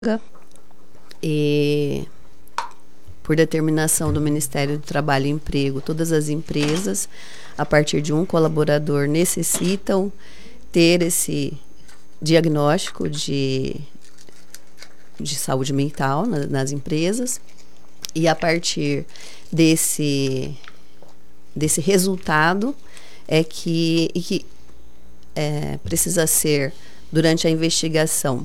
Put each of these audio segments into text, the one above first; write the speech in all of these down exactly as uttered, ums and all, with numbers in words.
e por determinação do Ministério do Trabalho e Emprego, todas as empresas, a partir de um colaborador, necessitam ter esse diagnóstico de, de saúde mental na, nas empresas, e a partir desse, desse resultado é que, e que é, precisa ser, durante a investigação,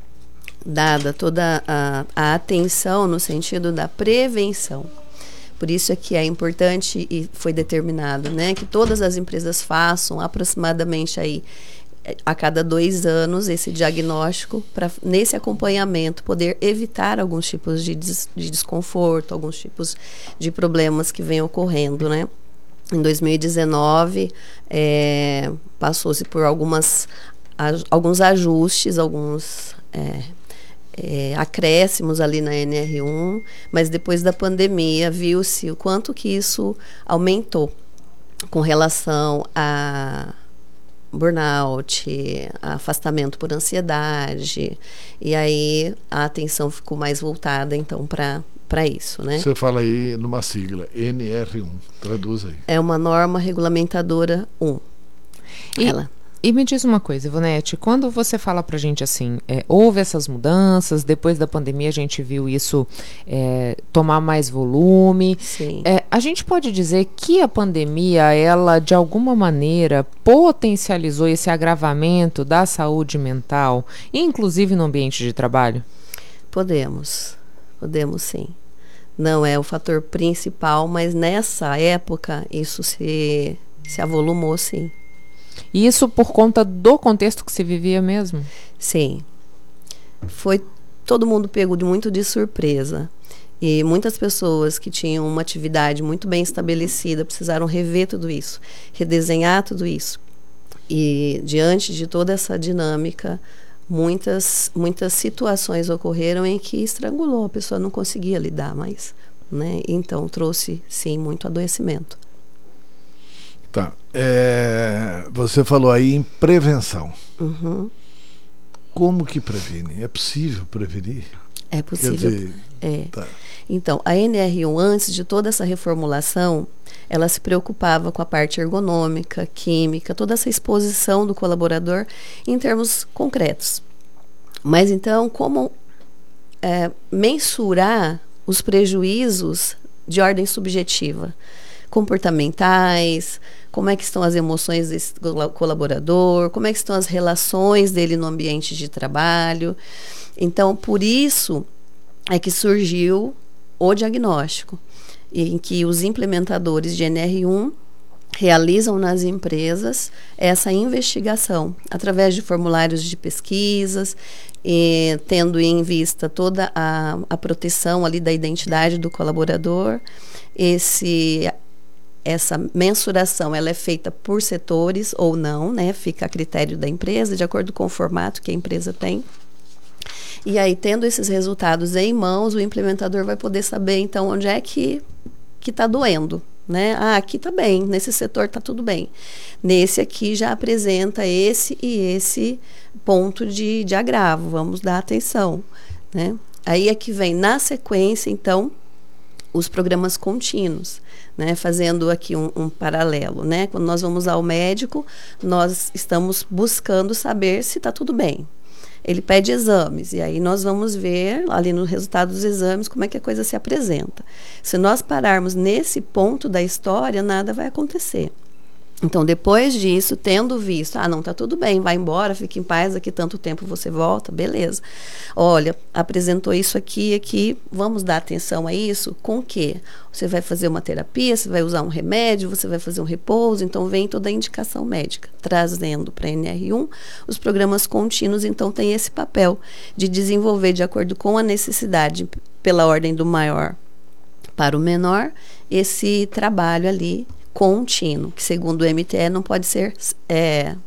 dada toda a, a atenção no sentido da prevenção. Por isso é que é importante, e foi determinado, né, que todas as empresas façam aproximadamente aí, a cada dois anos, esse diagnóstico, para nesse acompanhamento poder evitar alguns tipos de, des, de desconforto, alguns tipos de problemas que vêm ocorrendo, né? Em dois mil e dezenove, é, passou-se por algumas, a, alguns ajustes, alguns é, é, acréscimos ali na N R um, mas depois da pandemia viu-se o quanto que isso aumentou com relação a burnout, afastamento por ansiedade, e aí a atenção ficou mais voltada então para para isso, né? Você fala aí numa sigla, N R um, traduz aí. É uma norma regulamentadora um. E, Ela. E me diz uma coisa, Ivonete, quando você fala pra gente assim, é, houve essas mudanças, depois da pandemia a gente viu isso é, tomar mais volume. Sim. É, a gente pode dizer que a pandemia, ela de alguma maneira potencializou esse agravamento da saúde mental, inclusive no ambiente de trabalho? Podemos, podemos sim. Não é o fator principal, mas nessa época isso se, se avolumou, sim. E isso por conta do contexto que se vivia mesmo? Sim. Foi todo mundo pego de muito de surpresa. E muitas pessoas que tinham uma atividade muito bem estabelecida precisaram rever tudo isso, redesenhar tudo isso. E diante de toda essa dinâmica, muitas, muitas situações ocorreram em que estrangulou, a pessoa não conseguia lidar mais, né? Então trouxe, sim, muito adoecimento. Tá. É, você falou aí em prevenção. Uhum. Como que previne? É possível prevenir? É possível. Quer dizer, é. Tá. Então, a N R um, antes de toda essa reformulação, ela se preocupava com a parte ergonômica, química, toda essa exposição do colaborador em termos concretos. Mas então, como é, mensurar os prejuízos de ordem subjetiva? Comportamentais, como é que estão as emoções desse colaborador, como é que estão as relações dele no ambiente de trabalho. Então, por isso é que surgiu o diagnóstico, em que os implementadores de N R um realizam nas empresas essa investigação, através de formulários de pesquisas, e, tendo em vista toda a, a proteção ali da identidade do colaborador. Esse... Essa mensuração ela é feita por setores ou não, né? Fica a critério da empresa, de acordo com o formato que a empresa tem. E aí, tendo esses resultados em mãos, o implementador vai poder saber, então, onde é que que está doendo, né? Ah, aqui está bem, nesse setor está tudo bem. Nesse aqui já apresenta esse e esse ponto de, de agravo, vamos dar atenção, né? Aí é que vem, na sequência, então, os programas contínuos, né, fazendo aqui um, um paralelo, né? Quando nós vamos ao médico, nós estamos buscando saber se está tudo bem. Ele pede exames, e aí nós vamos ver ali no resultado dos exames como é que a coisa se apresenta. Se nós pararmos nesse ponto da história, nada vai acontecer. Então, depois disso, tendo visto, ah, não, tá tudo bem, vai embora, fique em paz, daqui tanto tempo você volta, beleza. Olha, apresentou isso aqui, aqui, vamos dar atenção a isso? Com o quê? Você vai fazer uma terapia, você vai usar um remédio, você vai fazer um repouso, então vem toda a indicação médica, trazendo para a N R um, os programas contínuos, então tem esse papel de desenvolver de acordo com a necessidade, pela ordem do maior para o menor, esse trabalho ali contínuo, que segundo o M T E não pode ser é,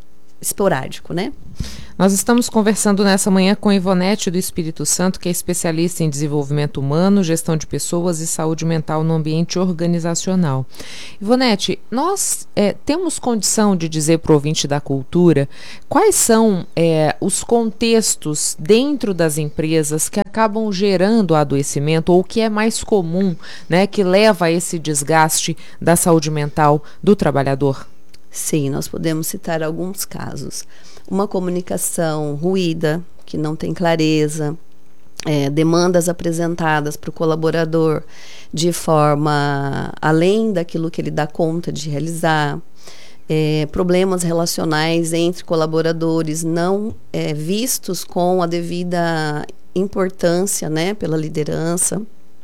esporádico, né? Nós estamos conversando nessa manhã com Ivonete do Espírito Santo, que é especialista em desenvolvimento humano, gestão de pessoas e saúde mental no ambiente organizacional. Ivonete, nós é, temos condição de dizer para o ouvinte da cultura quais são é, os contextos dentro das empresas que acabam gerando adoecimento ou o que é mais comum, né, que leva a esse desgaste da saúde mental do trabalhador? Sim, nós podemos citar alguns casos. Uma comunicação ruída, que não tem clareza, é, demandas apresentadas para o colaborador de forma além daquilo que ele dá conta de realizar, é, problemas relacionais entre colaboradores não é, vistos com a devida importância, né, pela liderança,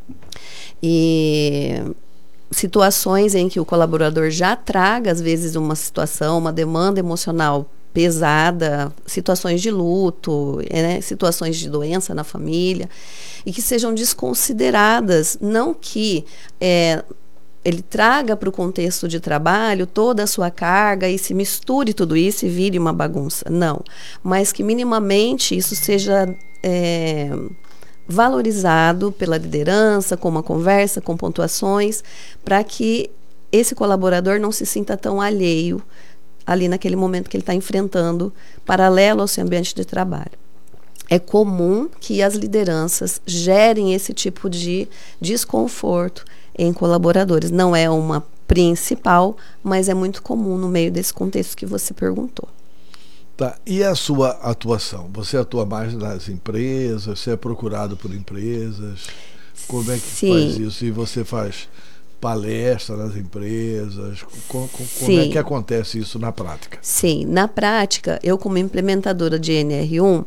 e situações em que o colaborador já traga, às vezes, uma situação, uma demanda emocional pesada, situações de luto, né, situações de doença na família, e que sejam desconsideradas, não que é, ele traga para o contexto de trabalho toda a sua carga e se misture tudo isso e vire uma bagunça, não, mas que minimamente isso seja é, valorizado pela liderança, com uma conversa, com pontuações, para que esse colaborador não se sinta tão alheio ali naquele momento que ele está enfrentando, paralelo ao seu ambiente de trabalho. É comum que as lideranças gerem esse tipo de desconforto em colaboradores. Não é uma principal, mas é muito comum no meio desse contexto que você perguntou. Tá. E a sua atuação? Você atua mais nas empresas? Você é procurado por empresas? Como é que Sim. faz isso? E você faz palestra nas empresas? Como, como é que acontece isso na prática? Sim, na prática, eu como implementadora de N R um,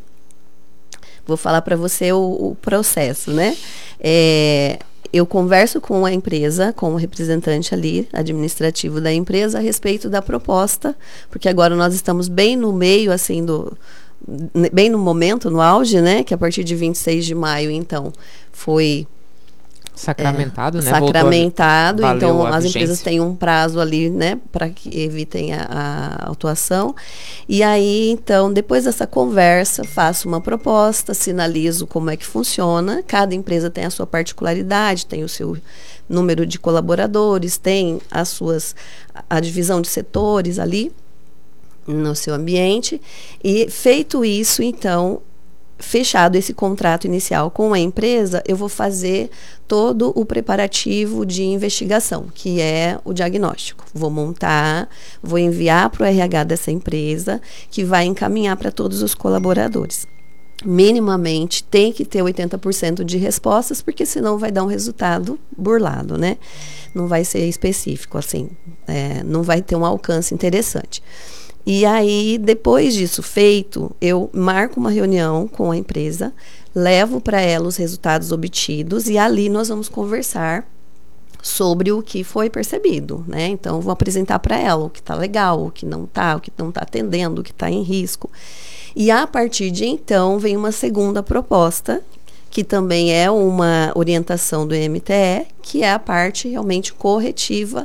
vou falar para você o, o processo, né? É, eu converso com a empresa, com o representante ali, administrativo da empresa, a respeito da proposta, porque agora nós estamos bem no meio, assim, do, bem no momento, no auge, né? Que a partir de vinte e seis de maio, então, foi Sacramentado, é, né? Sacramentado, a, então as vigência. Empresas têm um prazo ali, né, para que evitem a, a autuação. E aí, então, depois dessa conversa, faço uma proposta, sinalizo como é que funciona. Cada empresa tem a sua particularidade, tem o seu número de colaboradores, tem as suas, a divisão de setores ali no seu ambiente. E feito isso, então, fechado esse contrato inicial com a empresa, eu vou fazer todo o preparativo de investigação, que é o diagnóstico. Vou montar, vou enviar para o R H dessa empresa, que vai encaminhar para todos os colaboradores. Minimamente tem que ter oitenta por cento de respostas, porque senão vai dar um resultado burlado, né? Não vai ser específico, assim, é, não vai ter um alcance interessante. E aí, depois disso feito, eu marco uma reunião com a empresa, levo para ela os resultados obtidos e ali nós vamos conversar sobre o que foi percebido, né? Então, vou apresentar para ela o que está legal, o que não está, o que não está atendendo, o que está em risco. E a partir de então, vem uma segunda proposta, que também é uma orientação do M T E, que é a parte realmente corretiva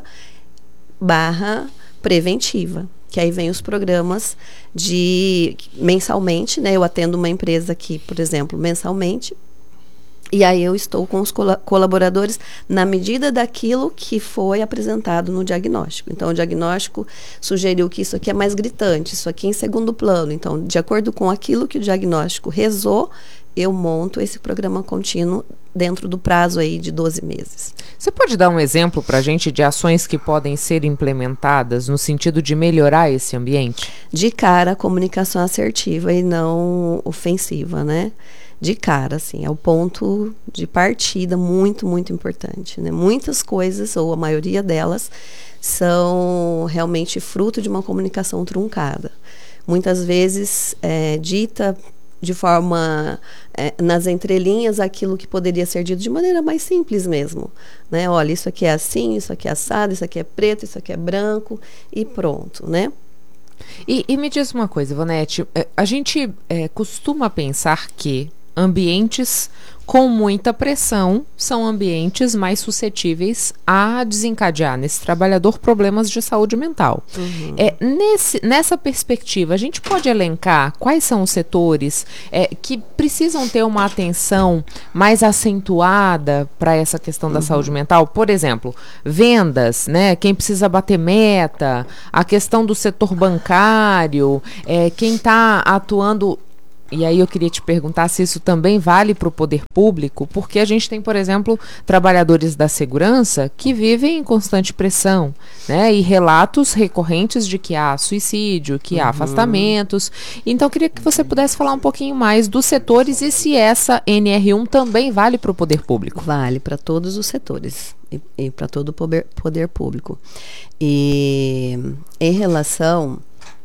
barra preventiva. Que aí vem os programas de mensalmente, né? Eu atendo uma empresa aqui, por exemplo, mensalmente. E aí eu estou com os colaboradores na medida daquilo que foi apresentado no diagnóstico. Então, o diagnóstico sugeriu que isso aqui é mais gritante, isso aqui em segundo plano. Então, de acordo com aquilo que o diagnóstico rezou, eu monto esse programa contínuo dentro do prazo aí de doze meses. Você pode dar um exemplo para a gente de ações que podem ser implementadas no sentido de melhorar esse ambiente? De cara, a comunicação assertiva e não ofensiva, né? De cara, assim, é o ponto de partida muito, muito importante, né? Muitas coisas, ou a maioria delas, são realmente fruto de uma comunicação truncada. Muitas vezes é, dita de forma, é, nas entrelinhas, aquilo que poderia ser dito de maneira mais simples mesmo, né? Olha, isso aqui é assim, isso aqui é assado, isso aqui é preto, isso aqui é branco e pronto, né? E, e me diz uma coisa, Ivonete, a gente é, costuma pensar que ambientes com muita pressão são ambientes mais suscetíveis a desencadear nesse trabalhador problemas de saúde mental. Uhum. É, nesse, nessa perspectiva, a gente pode elencar quais são os setores é, que precisam ter uma atenção mais acentuada para essa questão da uhum. saúde mental? Por exemplo, vendas, né? Quem precisa bater meta, a questão do setor bancário, é, quem está atuando... E aí eu queria te perguntar se isso também vale para o poder público, porque a gente tem, por exemplo, trabalhadores da segurança que vivem em constante pressão, né? E relatos recorrentes de que há suicídio, que há uhum. afastamentos. Então eu queria que você pudesse falar um pouquinho mais dos setores e se essa N R um também vale para o poder público. Vale para todos os setores e, e para todo o poder, poder público. E em relação...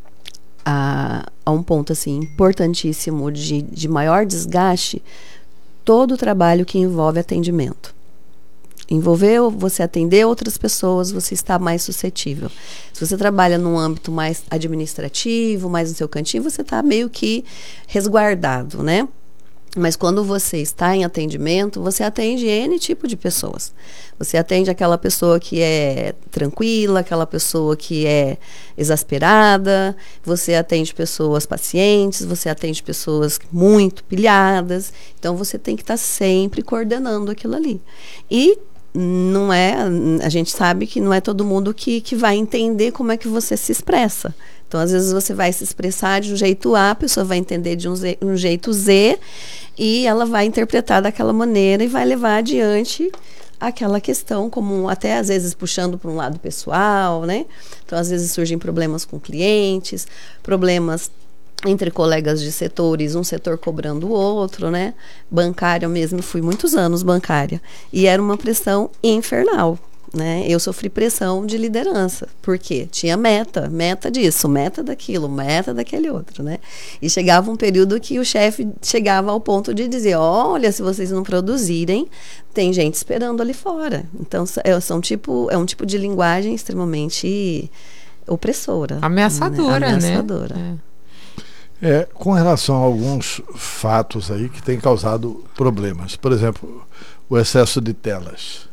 A, a um ponto assim importantíssimo de, de maior desgaste, todo o trabalho que envolve atendimento. Envolveu, você atender outras pessoas, você está mais suscetível. Se você trabalha num âmbito mais administrativo, mais no seu cantinho, você está meio que resguardado, né? Mas quando você está em atendimento, você atende N tipo de pessoas. Você atende aquela pessoa que é tranquila, aquela pessoa que é exasperada, você atende pessoas pacientes, você atende pessoas muito pilhadas. Então, você tem que estar sempre coordenando aquilo ali. E não é, a gente sabe que não é todo mundo que, que vai entender como é que você se expressa. Então, às vezes, você vai se expressar de um jeito A, a pessoa vai entender de um, Z, um jeito Z, e ela vai interpretar daquela maneira e vai levar adiante aquela questão, como até às vezes puxando para um lado pessoal, né? Então, às vezes surgem problemas com clientes, problemas entre colegas de setores, um setor cobrando o outro, né? Bancária mesmo, fui muitos anos bancária, e era uma pressão infernal. Né? Eu sofri pressão de liderança, porque tinha meta, meta disso, meta daquilo, meta daquele outro, né? E chegava um período que o chefe chegava ao ponto de dizer, olha, se vocês não produzirem, tem gente esperando ali fora. Então, é, são tipo, é um tipo de linguagem extremamente opressora. Ameaçadora, né? Ameaçadora. né? É. É, com relação a alguns fatos aí que têm causado problemas. Por exemplo, o excesso de telas.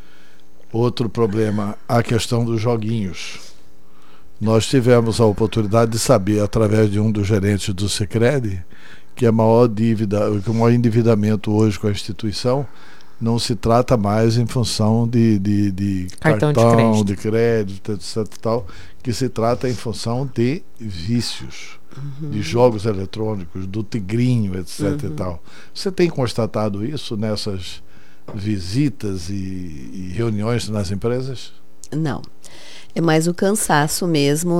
Outro problema, a questão dos joguinhos. Nós tivemos a oportunidade de saber, através de um dos gerentes do Sicredi, que a maior dívida, que o maior endividamento hoje com a instituição não se trata mais em função de, de, de cartão, cartão de, crédito. de crédito, etc. Tal, que se trata em função de vícios, uhum. de jogos eletrônicos, do tigrinho, etc. Uhum. E tal. Você tem constatado isso nessas visitas e, e reuniões nas empresas? Não. É mais o cansaço mesmo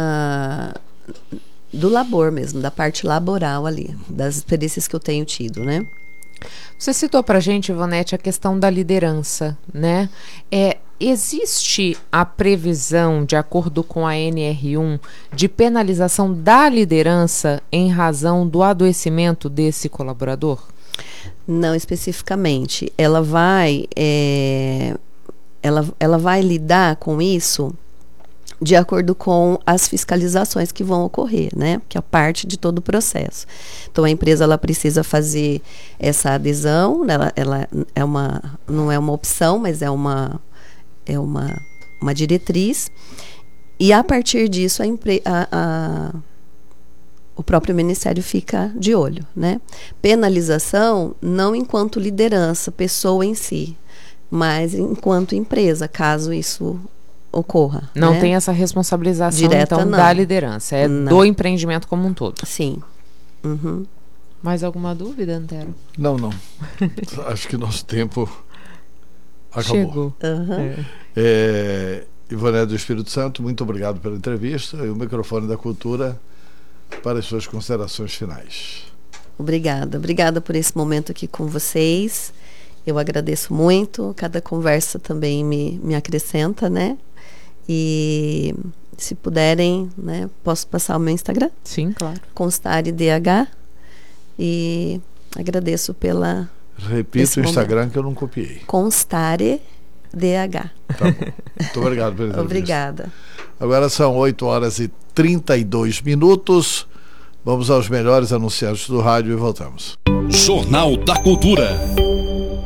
na do labor mesmo, da parte laboral ali, das experiências que eu tenho tido, né? Você citou pra gente, Ivonete, a questão da liderança, né? É, existe a previsão, de acordo com a N R um, de penalização da liderança em razão do adoecimento desse colaborador? Não especificamente. Ela vai, é, ela, ela vai lidar com isso de acordo com as fiscalizações que vão ocorrer, né? Que é parte de todo o processo. Então, a empresa ela precisa fazer essa adesão, ela, ela é uma, não é uma opção, mas é uma, é uma, uma diretriz. E, a partir disso, a empresa... o próprio Ministério fica de olho, né? Penalização não enquanto liderança, pessoa em si, mas enquanto empresa, caso isso ocorra. Não né? tem essa responsabilização, direta, então, não. da liderança, é não. do empreendimento como um todo. Sim. Uhum. Mais alguma dúvida, Antero? Não, não. Acho que nosso tempo acabou. Chegou. Uhum. É. É, Ivonete do Espírito Santo, muito obrigado pela entrevista, e o microfone da Cultura para as suas considerações finais. Obrigada, obrigada por esse momento aqui com vocês. Eu agradeço muito, cada conversa também me, me acrescenta, né? E se puderem, né, posso passar o meu Instagram? Sim, claro. Constare D H. E agradeço pela... Repita o Instagram momento. Que eu não copiei. Constare D H. Tá bom. Muito obrigado pela entrevista. Obrigada. Agora são oito horas e trinta e dois minutos. Vamos aos melhores anunciantes do rádio e voltamos. Jornal da Cultura.